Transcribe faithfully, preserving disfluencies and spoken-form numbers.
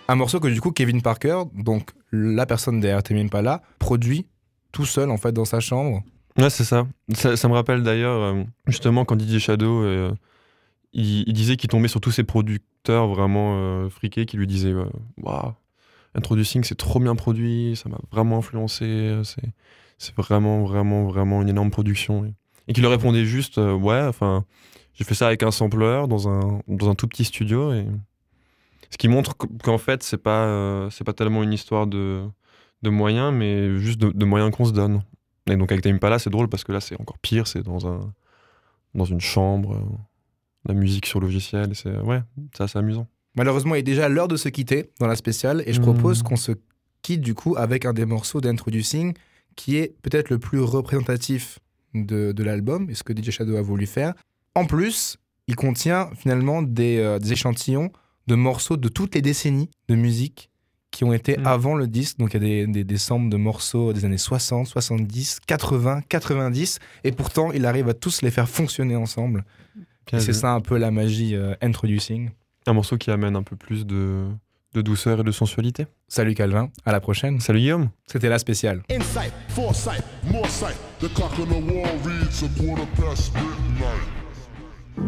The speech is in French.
Un morceau que du coup Kevin Parker, donc la personne derrière Tame Impala, produit tout seul en fait dans sa chambre. Ouais, c'est ça. Ça, ça me rappelle d'ailleurs euh, justement quand D J Shadow, euh, il, il disait qu'il tombait sur tous ces producteurs vraiment euh, friqués qui lui disaient euh, waouh, Introducing c'est trop bien produit, ça m'a vraiment influencé, c'est, c'est vraiment vraiment vraiment une énorme production. Et, et qui leur répondait juste euh, ouais, enfin j'ai fait ça avec un sampler dans un dans un tout petit studio. Et ce qui montre qu'en fait c'est pas euh, c'est pas tellement une histoire de de moyens, mais juste de, de moyens qu'on se donne. Et donc avec Tame Impala, c'est drôle parce que là, c'est encore pire, c'est dans, un, dans une chambre, euh, la musique sur logiciel, c'est, ouais, c'est assez amusant. Malheureusement, il est déjà l'heure de se quitter dans la spéciale, et je Mmh. propose qu'on se quitte du coup avec un des morceaux d'Introducing qui est peut-être le plus représentatif de, de l'album, et ce que D J Shadow a voulu faire. En plus, il contient finalement des, euh, des échantillons de morceaux de toutes les décennies de musique qui ont été mmh. avant le disque. Donc il y a des, des, des samples de morceaux des années soixante, soixante-dix, quatre-vingts, quatre-vingt-dix, et pourtant il arrive à tous les faire fonctionner ensemble. Et c'est ça un peu la magie euh, Introducing. Un morceau qui amène un peu plus de, de douceur et de sensualité. Salut Calvin, à la prochaine. Salut Guillaume. C'était la spéciale. Insight, foresight, more sight. The clock on the wall reads a quarter past midnight.